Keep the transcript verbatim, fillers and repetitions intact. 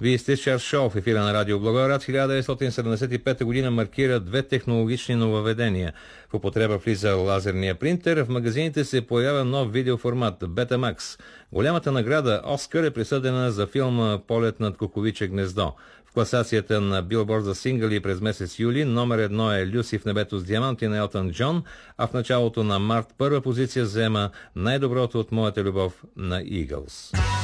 Вие сте с Чарс Шоу в ефира на Радио Благоевград. хиляда деветстотин седемдесет и пета година маркира две технологични нововведения. В употреба влиза лазерния принтер, в магазините се появява нов видеоформат Betamax. Голямата награда Оскар е присъдена за филма Полет над кукувиче гнездо. В класацията на Билборд за сингъли през месец юли номер едно е Люси в небето с диаманти на Елтън Джон, а в началото на март първа позиция взема Най-доброто от моята любов на Eagles.